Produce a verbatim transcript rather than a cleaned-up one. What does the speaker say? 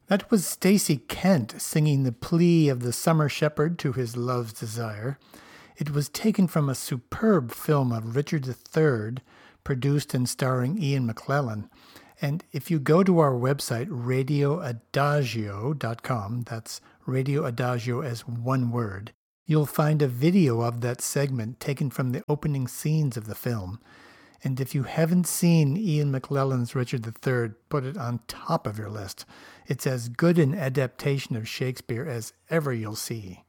That was Stacey Kent singing the plea of the summer shepherd to his love's desire. It was taken from a superb film of Richard the Third, produced and starring Ian McClellan. And if you go to our website, radio adagio dot com, that's Radio Adagio as one word, you'll find a video of that segment taken from the opening scenes of the film. And if you haven't seen Ian McClellan's Richard the Third, put it on top of your list. It's as good an adaptation of Shakespeare as ever you'll see.